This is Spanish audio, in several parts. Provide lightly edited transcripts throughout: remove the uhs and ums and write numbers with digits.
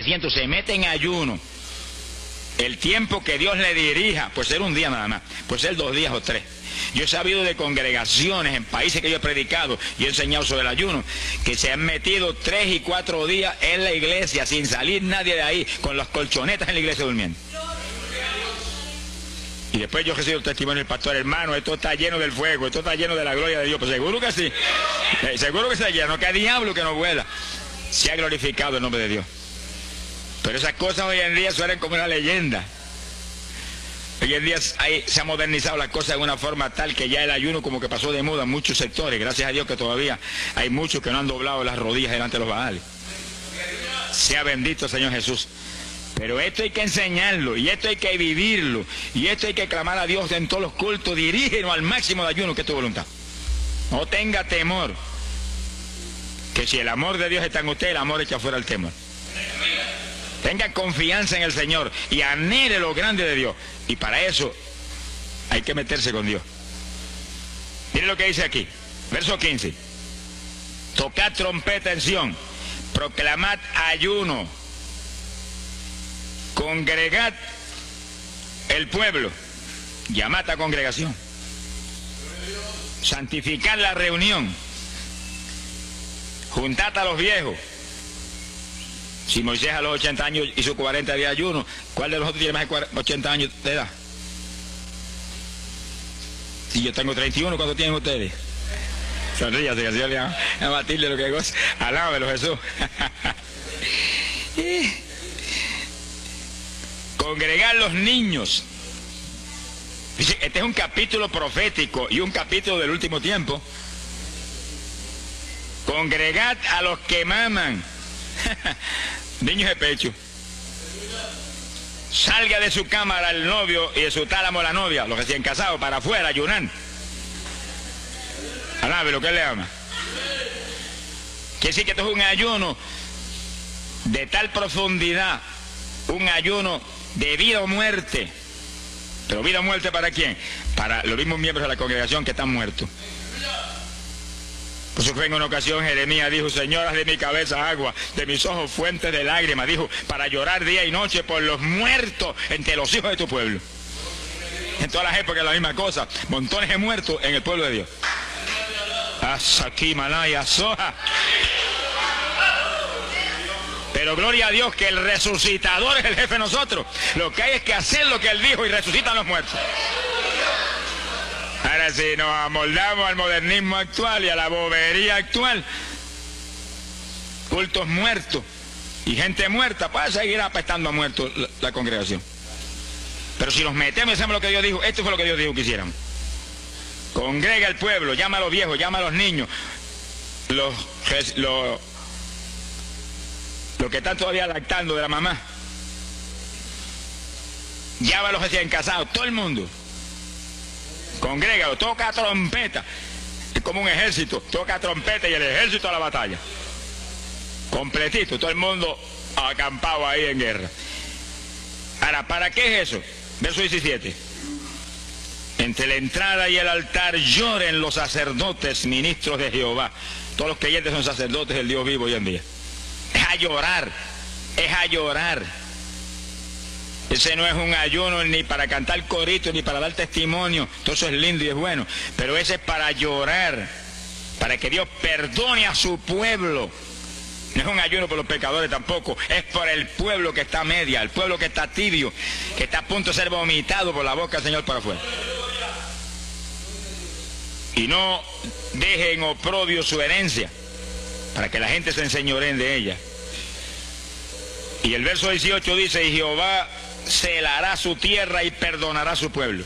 600, se mete en ayuno, el tiempo que Dios le dirija, puede ser un día nada más, puede ser 2 días o 3. Yo he sabido de congregaciones en países que yo he predicado y he enseñado sobre el ayuno, que se han metido 3 y 4 días en la iglesia sin salir nadie de ahí, con las colchonetas en la iglesia durmiendo. Y después yo recibo el testimonio del pastor: hermano, esto está lleno del fuego, esto está lleno de la gloria de Dios. Pues seguro que sí, seguro que está lleno, que hay diablo que no vuela. Se ha glorificado el nombre de Dios. Pero esas cosas hoy en día suenan como una leyenda. Hoy en día se ha modernizado la cosa de una forma tal que ya el ayuno como que pasó de moda en muchos sectores. Gracias a Dios que todavía hay muchos que no han doblado las rodillas delante de los Baales. Sea bendito el Señor Jesús. Pero esto hay que enseñarlo, y esto hay que vivirlo, y esto hay que clamar a Dios en todos los cultos. Dirígenos al máximo de ayuno, que es tu voluntad. No tenga temor, que si el amor de Dios está en usted, el amor echa fuera el temor. Tenga confianza en el Señor y anhele lo grande de Dios. Y para eso hay que meterse con Dios. Miren lo que dice aquí, verso 15. Tocad trompeta en Sión, proclamad ayuno, congregad el pueblo, llamad a congregación, santificad la reunión, juntad a los viejos. Si Moisés a los 80 años hizo 40 días de ayuno, ¿cuál de nosotros tiene más de 80 años de edad? Si yo tengo 31, ¿cuánto tienen ustedes? Sonríase, que Dios le a Matilde lo que goza. Alábelo, Jesús. Congregar los niños. Este es un capítulo profético y un capítulo del último tiempo. Congregad a los que maman. Niños de pecho. Salga de su cámara el novio y de su tálamo la novia, los recién casados, para afuera, ayunar. Alabe lo que él le ama. Quiere decir que esto es un ayuno de tal profundidad, un ayuno de vida o muerte. Pero vida o muerte, ¿para quién? Para los mismos miembros de la congregación que están muertos. Por eso fue en una ocasión Jeremías dijo: Señor, haz de mi cabeza agua, de mis ojos fuentes de lágrimas, dijo, para llorar día y noche por los muertos entre los hijos de tu pueblo. En todas las épocas la misma cosa, montones de muertos en el pueblo de Dios. Asaki Malaya Soja. Pero gloria a Dios que el resucitador es el jefe de nosotros. Lo que hay es que hacer lo que él dijo y resucitan los muertos. Ahora, si nos amoldamos al modernismo actual y a la bobería actual, cultos muertos y gente muerta, pues seguir apestando a muertos la congregación. Pero si nos metemos y hacemos lo que Dios dijo, esto fue lo que Dios dijo que hiciéramos. Congrega el pueblo, llama a los viejos, llama a los niños, los que están todavía lactando de la mamá, llama a los recién casados, todo el mundo. Congrégalo, toca trompeta. Es como un ejército, toca trompeta y el ejército a la batalla. Completito, todo el mundo acampado ahí en guerra. Ahora, ¿para qué es eso? Verso 17. Entre la entrada y el altar lloren los sacerdotes, ministros de Jehová. Todos los creyentes son sacerdotes del Dios vivo hoy en día. Es a llorar, es a llorar. Ese no es un ayuno ni para cantar coritos, ni para dar testimonio. Todo eso es lindo y es bueno. Pero ese es para llorar, para que Dios perdone a su pueblo. No es un ayuno por los pecadores tampoco. Es por el pueblo que está a media, el pueblo que está tibio, que está a punto de ser vomitado por la boca del Señor para afuera. Y no dejen oprobio su herencia, para que la gente se enseñoreen de ella. Y el verso 18 dice: y Jehová celará su tierra y perdonará a su pueblo.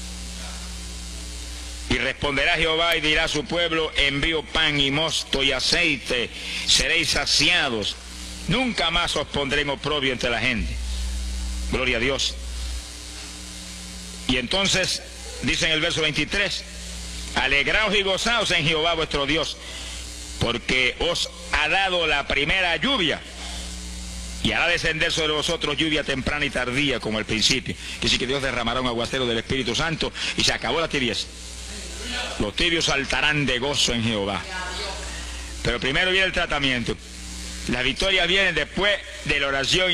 Y responderá Jehová y dirá a su pueblo: envío pan y mosto y aceite, seréis saciados. Nunca más os pondré en oprobio entre la gente. Gloria a Dios. Y entonces dice en el verso 23: alegraos y gozaos en Jehová vuestro Dios, porque os ha dado la primera lluvia, y hará descender sobre vosotros lluvia temprana y tardía como al principio. Que decir que Dios derramará un aguacero del Espíritu Santo y se acabó la tibieza. Los tibios saltarán de gozo en Jehová. Pero primero viene el tratamiento. La victoria viene después de la oración